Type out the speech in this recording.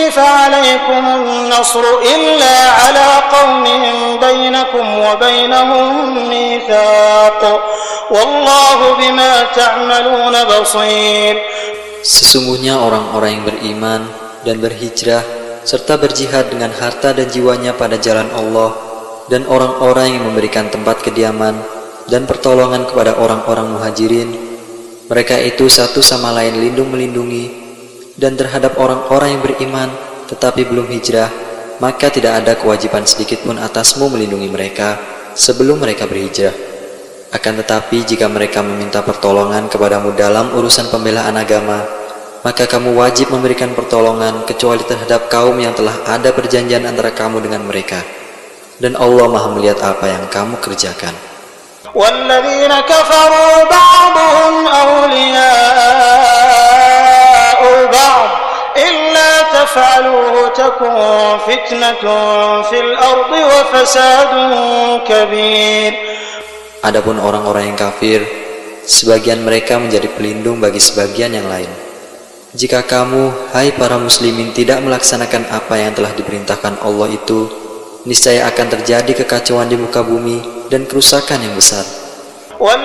فعليكم النصر إلا على قوم بينكم وبينهم ميثاق والله بما تعملون بصير. Sesungguhnya orang-orang yang beriman dan berhijrah serta berjihad dengan harta dan jiwanya pada jalan Allah, dan orang-orang yang memberikan tempat kediaman dan pertolongan kepada orang-orang muhajirin, mereka itu satu sama lain lindung melindungi. Dan terhadap orang-orang yang beriman tetapi belum hijrah, maka tidak ada kewajiban sedikit pun atasmu melindungi mereka sebelum mereka berhijrah. Akan tetapi jika mereka meminta pertolongan kepadamu dalam urusan pembelaan agama, maka kamu wajib memberikan pertolongan kecuali terhadap kaum yang telah ada perjanjian antara kamu dengan mereka. Dan Allah Maha melihat apa yang kamu kerjakan. وَالَّذِينَ كَفَرُوا بَعْضُهُمْ أَوْلِيَاءُ بَعْضٍ إِلَّا تَفْعَلُوهُ تَكُنْ فِتْنَةٌ فِي الْأَرْضِ وَفَسَادٌ كَبِيرٌ. Adapun orang-orang yang kafir, sebagian mereka menjadi pelindung bagi sebagian yang lain. Jika kamu, hai para muslimin, tidak melaksanakan apa yang telah diperintahkan Allah itu, niscaya akan terjadi kekacauan di muka bumi dan kerusakan yang besar.